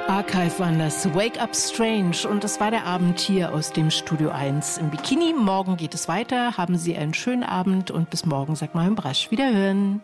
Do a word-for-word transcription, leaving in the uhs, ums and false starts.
Archive waren das, Wake Up Strange, und das war der Abend hier aus dem Studio eins im Bikini. Morgen geht es weiter, haben Sie einen schönen Abend und bis morgen, sagt Marion Brasch. Wiederhören.